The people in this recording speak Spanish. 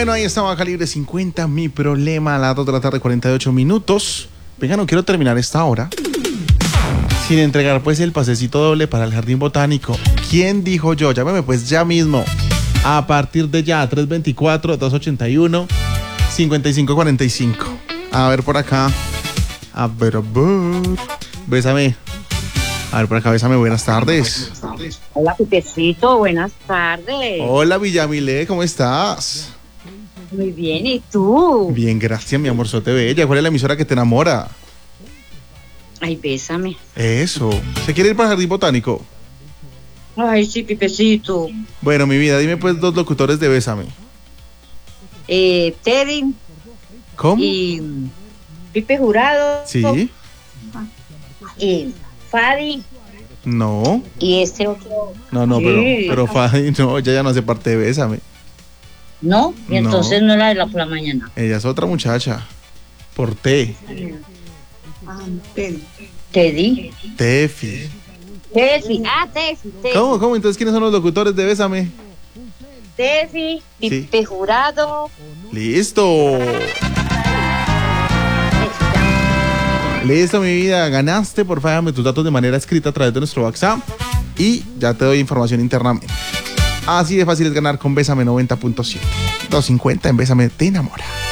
Bueno, ahí estaba Calibre 50, mi problema, a las 2 de la tarde, 48 minutos. Venga, no quiero terminar esta hora sin entregar pues el pasecito doble para el Jardín Botánico. ¿Quién dijo yo? Llámeme pues ya mismo. A partir de ya, 324-281-5545. A ver por acá. A ver. Bésame. A ver por acá, bésame. Buenas tardes. Hola, Pipecito. Buenas tardes. Hola, Villamilé. ¿Cómo estás? Muy bien. ¿Y tú? Bien, gracias, mi amorzote bella. ¿Cuál es la emisora que te enamora? Ay, bésame. Eso. ¿Se quiere ir para el Jardín Botánico? Ay, sí, Pipecito. Bueno, mi vida, dime pues 2 locutores de Bésame. Teddy. ¿Cómo? Y Pipe Jurado. Sí. Y Fadi. No. Y este otro. No, Sí. pero Fadi, no, ella ya no hace parte de Bésame. ¿No? Y No. entonces no era de la por la mañana. Ella es otra muchacha. Por T. Teddy. Tefi. Tefi. Ah, Tefi. ¿Cómo? Entonces, ¿quiénes son los locutores de Bésame? Tefi. Pipe Jurado. ¡Listo! Listo, mi vida. Ganaste. Por favor, déjame tus datos de manera escrita a través de nuestro WhatsApp. Y ya te doy información internamente. Así de fácil es ganar con Bésame 90.7. 250 en Bésame te enamora.